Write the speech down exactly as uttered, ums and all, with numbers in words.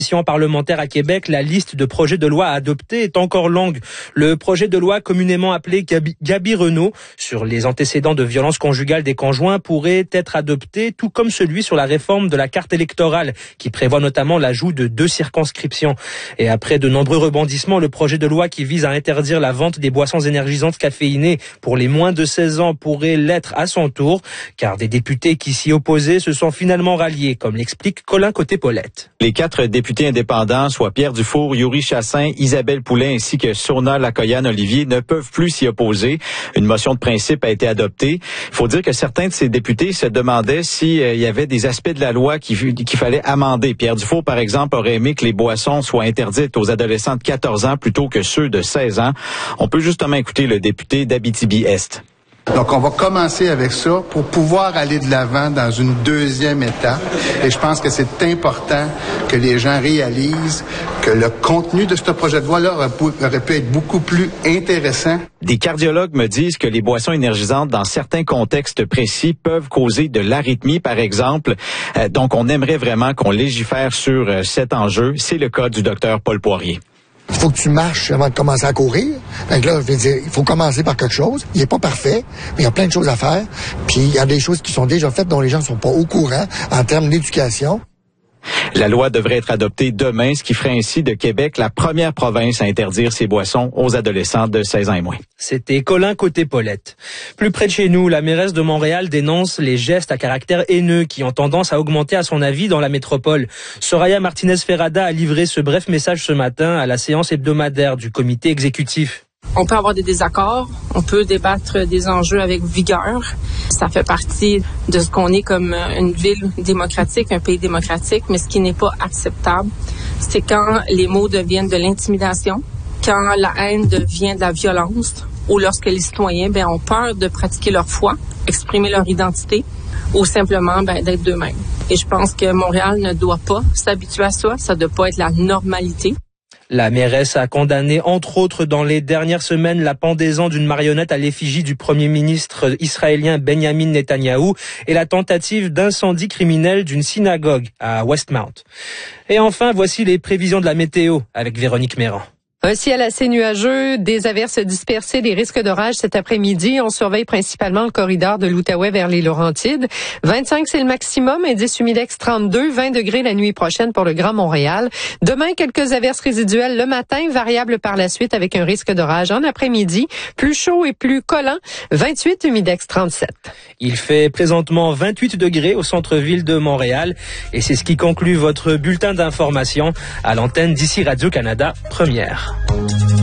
Parlementaire à Québec, la liste de projets de loi à adopter est encore longue. Le projet de loi communément appelé Gabi, Gabi Renault sur les antécédents de violence conjugale des conjoints pourrait être adopté, tout comme celui sur la réforme de la carte électorale, qui prévoit notamment l'ajout de deux circonscriptions. Et après de nombreux rebondissements, le projet de loi qui vise à interdire la vente des boissons énergisantes caféinées pour les moins de seize ans pourrait l'être à son tour, car des députés qui s'y opposaient se sont finalement ralliés, comme l'explique Colin Côté-Paulette. Les quatre députés indépendants, soit Pierre Dufour, Yuri Chassin, Isabelle Poulin ainsi que Sona Lacoyan-Olivier, ne peuvent plus s'y opposer. Une motion de principe a été adoptée. Il faut dire que certains de ces députés se demandaient s'il euh, y avait des aspects de la loi qu'il qu'il fallait amender. Pierre Dufour, par exemple, aurait aimé que les boissons soient interdites aux adolescents de quatorze ans plutôt que ceux de seize ans. On peut justement écouter le député d'Abitibi-Est. Donc, on va commencer avec ça pour pouvoir aller de l'avant dans une deuxième étape. Et je pense que c'est important que les gens réalisent que le contenu de ce projet de loi-là aurait pu, aurait pu être beaucoup plus intéressant. Des cardiologues me disent que les boissons énergisantes, dans certains contextes précis, peuvent causer de l'arythmie, par exemple. Euh, donc, on aimerait vraiment qu'on légifère sur euh, cet enjeu. C'est le cas du docteur Paul Poirier. Il faut que tu marches avant de commencer à courir. Donc là, je veux dire, il faut commencer par quelque chose. Il n'est pas parfait, mais il y a plein de choses à faire. Puis il y a des choses qui sont déjà faites dont les gens ne sont pas au courant en termes d'éducation. La loi devrait être adoptée demain, ce qui ferait ainsi de Québec la première province à interdire ces boissons aux adolescents de seize ans et moins. C'était Colin Côté-Paulette. Plus près de chez nous, la mairesse de Montréal dénonce les gestes à caractère haineux qui ont tendance à augmenter à son avis dans la métropole. Soraya Martinez-Ferrada a livré ce bref message ce matin à la séance hebdomadaire du comité exécutif. On peut avoir des désaccords, on peut débattre des enjeux avec vigueur. Ça fait partie de ce qu'on est comme une ville démocratique, un pays démocratique, mais ce qui n'est pas acceptable, c'est quand les mots deviennent de l'intimidation, quand la haine devient de la violence, ou lorsque les citoyens ben, ont peur de pratiquer leur foi, exprimer leur identité, ou simplement ben, d'être d'eux-mêmes. Et je pense que Montréal ne doit pas s'habituer à ça, ça ne doit pas être la normalité. La mairesse a condamné, entre autres, dans les dernières semaines, la pendaison d'une marionnette à l'effigie du premier ministre israélien Benjamin Netanyahou et la tentative d'incendie criminel d'une synagogue à Westmount. Et enfin, voici les prévisions de la météo avec Véronique Méran. Un ciel assez nuageux, des averses dispersées, des risques d'orage cet après-midi. On surveille principalement le corridor de l'Outaouais vers les Laurentides. vingt-cinq, c'est le maximum. Indice humidex trente-deux. vingt degrés la nuit prochaine pour le Grand Montréal. Demain, quelques averses résiduelles le matin, variables par la suite avec un risque d'orage en après-midi. Plus chaud et plus collant. vingt-huit, humidex trente-sept. Il fait présentement vingt-huit degrés au centre-ville de Montréal. Et c'est ce qui conclut votre bulletin d'information à l'antenne d'ici Radio-Canada Première.